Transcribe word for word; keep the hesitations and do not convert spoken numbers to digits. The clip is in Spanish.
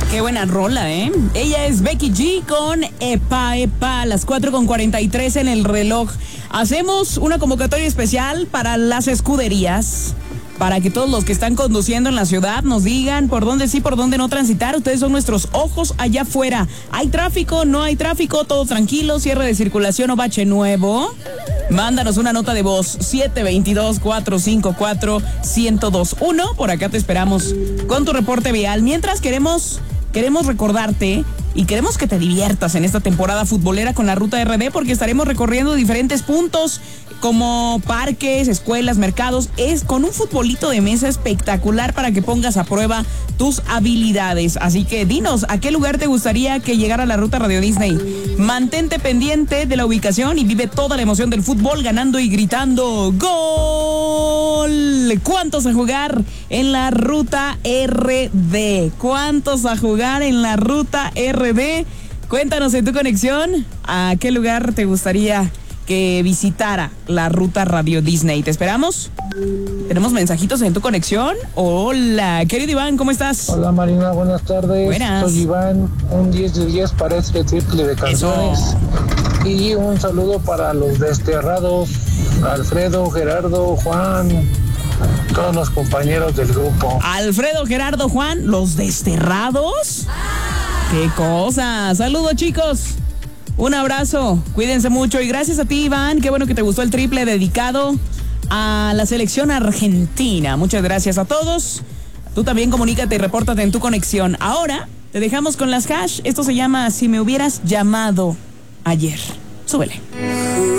Qué buena rola, ¿eh? Ella es Becky G con Epa Epa, a las cuatro con cuarenta y tres en el reloj. Hacemos una convocatoria especial para las escuderías, para que todos los que están conduciendo en la ciudad nos digan por dónde sí, por dónde no transitar. Ustedes son nuestros ojos allá afuera. ¿Hay tráfico? ¿No hay tráfico? ¿Todo tranquilo? ¿Cierre de circulación o bache nuevo? Mándanos una nota de voz, siete dos dos, cuatro cinco cuatro, uno cero dos uno. Por acá te esperamos con tu reporte vial. Mientras queremos... Queremos recordarte y queremos que te diviertas en esta temporada futbolera con la Ruta R D, porque estaremos recorriendo diferentes puntos como parques, escuelas, mercados. Es con un futbolito de mesa espectacular para que pongas a prueba tus habilidades. Así que dinos, ¿a qué lugar te gustaría que llegara la Ruta Radio Disney? Mantente pendiente de la ubicación y vive toda la emoción del fútbol ganando y gritando ¡Gol! ¿Cuántos a jugar en la Ruta R D? ¿Cuántos a jugar en la Ruta R D? Cuéntanos en tu conexión a qué lugar te gustaría que visitara la Ruta Radio Disney. ¿Te esperamos? ¿Tenemos mensajitos en tu conexión? Hola, querido Iván, ¿cómo estás? Hola Marina, buenas tardes. Buenas. Soy Iván, un diez de diez para este triple de canciones. Eso. Y un saludo para los desterrados, Alfredo, Gerardo, Juan, todos los compañeros del grupo. Alfredo, Gerardo, Juan, los desterrados. ¡Qué cosa! Saludos, chicos. Un abrazo, cuídense mucho y gracias a ti, Iván. Qué bueno que te gustó el triple dedicado a la selección argentina. Muchas gracias a todos. Tú también comunícate y repórtate en tu conexión. Ahora te dejamos con las hash. Esto se llama Si me hubieras llamado ayer. Súbele.